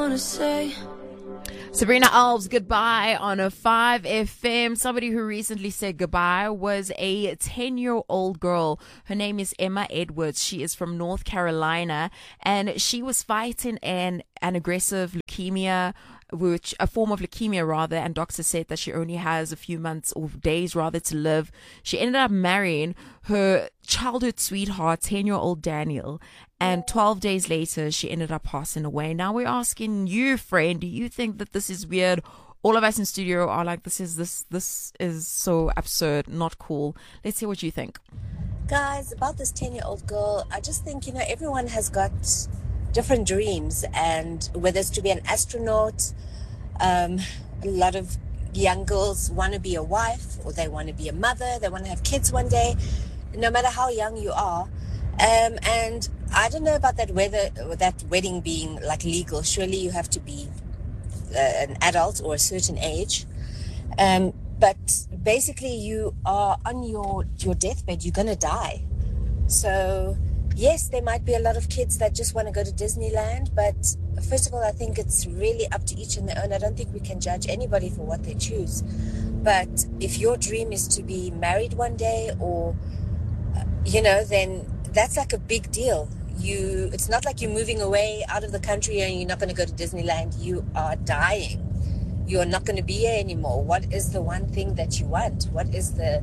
wanna say. Sabrina Alves, Goodbye on a 5FM. Somebody who recently said goodbye was a 10-year-old girl. Her name is Emma Edwards. She is from North Carolina, and she was fighting an aggressive leukemia, which a form of leukemia rather, and doctors said that she only has a few months or days rather to live. She ended up marrying her childhood sweetheart, 10-year-old Daniel, and 12 days later she ended up passing away. Now we're asking you, friend, do you think that this is weird? All of us in studio are like, this is so absurd, not cool. Let's see what you think. Guys, about this 10-year-old girl, I just think, everyone has got different dreams, and whether it's to be an astronaut, a lot of young girls want to be a wife, or they want to be a mother, they want to have kids one day, no matter how young you are. And I don't know about that wedding being like legal. Surely you have to be an adult or a certain age. But basically you are on your deathbed, you're going to die. So yes, there might be a lot of kids that just want to go to Disneyland, but first of all, I think it's really up to each on their own. I don't think we can judge anybody for what they choose. But if your dream is to be married one day, or, then that's like a big deal. It's not like you're moving away out of the country and you're not going to go to Disneyland. You are dying. You're not going to be here anymore. What is the one thing that you want? What is the...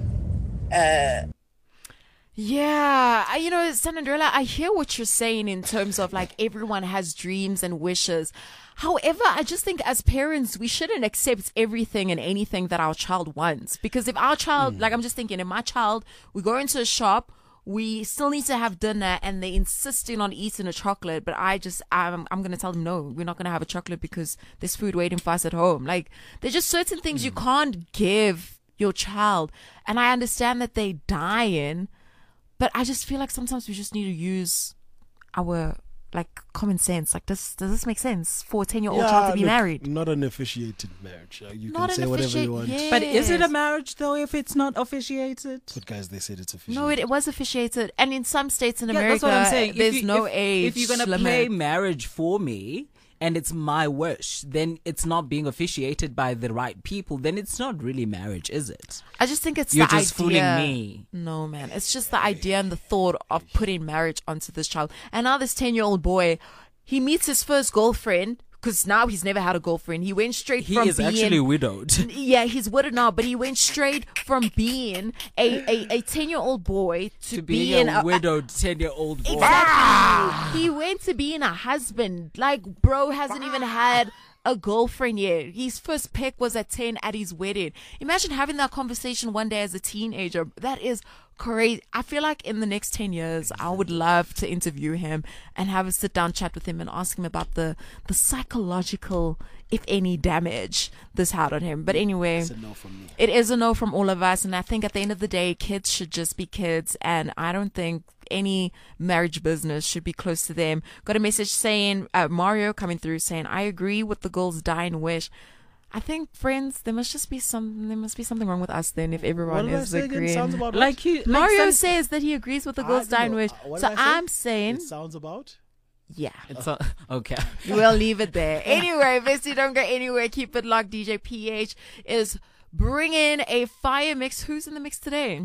Yeah, Sanandrella, I hear what you're saying in terms of like everyone has dreams and wishes. However, I just think as parents, we shouldn't accept everything and anything that our child wants. Because if our child, like I'm just thinking, if my child, we go into a shop, we still need to have dinner and they're insisting on eating a chocolate, but I'm going to tell them, no, we're not going to have a chocolate because there's food waiting for us at home. Like, there's just certain things you can't give your child. And I understand that they're dying, but I just feel like sometimes we just need to use our common sense. Like, does this make sense for a 10-year-old child to be married? Not an officiated marriage. You Not can say whatever you want. Yes. But is it a marriage though if it's not officiated? But guys, they said it's officiated. No, it was officiated. And in some states in America, that's what I'm saying. there's no age If you're going to play marriage for me, and it's my wish, then it's not being officiated by the right people, then it's not really marriage, is it? I just think it's You're the just idea. fooling me. No, man. It's just the idea and the thought of putting marriage onto this child. And now this 10-year-old boy, he meets his first girlfriend, because now he's never had a girlfriend. He went straight from being... He is actually widowed. Yeah, he's widowed now, but he went straight from being a 10-year-old boy to being a widowed 10-year-old boy. Exactly. He went to being a husband. Like, bro hasn't even had a girlfriend yet. His first peck was at 10 at his wedding. Imagine having that conversation one day as a teenager. That is crazy. I feel like in the next 10 years, I would love to interview him and have a sit down chat with him and ask him about the psychological, if any, damage this had on him. But anyway, It's a no from me. it is a no from all of us. And I think at the end of the day, kids should just be kids. And I don't think any marriage business should be close to them. Got a message saying, Mario coming through saying, I agree with the girl's dying wish. I think, friends, there must be something wrong with us then if everyone is agreeing. Sounds about Like Mario says that he agrees with the girl's dying wish. So I'm saying, it sounds about. yeah. It's okay. We'll leave it there. Anyway, Bestie, don't go anywhere. Keep it locked. DJ PH is bringing a fire mix. Who's in the mix today?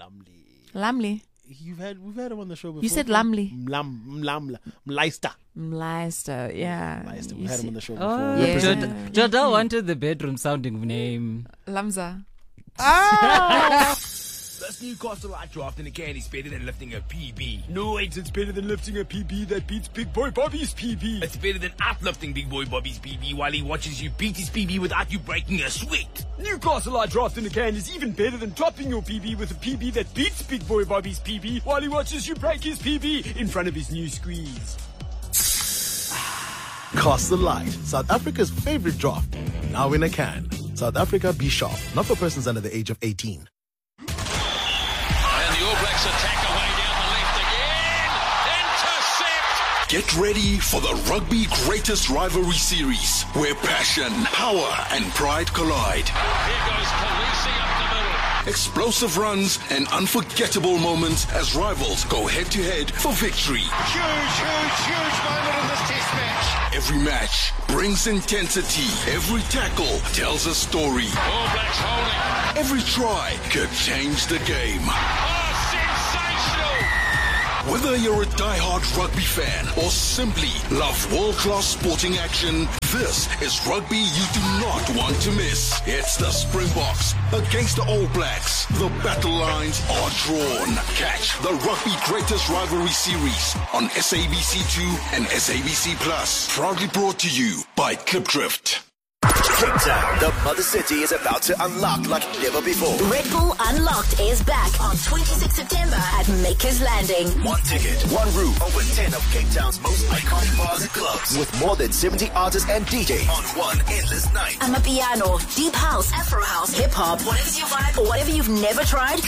Lamley. We've had him on the show before. You said Lamley. Mleister. Yeah. Mleister. You We had him see- on the show before. Oh, Yeah. Jada wanted the bedroom sounding name. Lamza. That's Newcastle Light Draft in a can is better than lifting a PB. No, it's better than lifting a PB that beats Big Boy Bobby's PB. It's better than outlifting Big Boy Bobby's PB while he watches you beat his PB without you breaking a sweat. Newcastle Light Draft in a can is even better than topping your PB with a PB that beats Big Boy Bobby's PB while he watches you break his PB in front of his new squeeze. Castle Light, South Africa's favorite draft. Now in a can. South Africa, be sharp. Not for persons under the age of 18. And the All Blacks attack away down the left again. Intercept! Get ready for the Rugby Greatest Rivalry Series, where passion, power, and pride collide. Here goes Khaleesi up the middle. Explosive runs and unforgettable moments as rivals go head-to-head for victory. Huge moment in this test match. Every match brings intensity. Every tackle tells a story. All Blacks holding. Every try could change the game. Oh, sensational! Whether you're a die-hard rugby fan or simply love world-class sporting action, this is rugby you do not want to miss. It's the Springboks against the All Blacks. The battle lines are drawn. Catch the Rugby Greatest Rivalry Series on SABC2 and SABC Plus. Proudly brought to you by Clipdrift. Cape Town, the mother city, is about to unlock like never before. Red Bull Unlocked is back on 26 September at Makers Landing. One ticket, one room, over 10 of Cape Town's most iconic bars and clubs, with more than 70 artists and DJs on one endless night. Amapiano, deep house, Afro house, hip hop, whatever's your vibe or whatever you've never tried,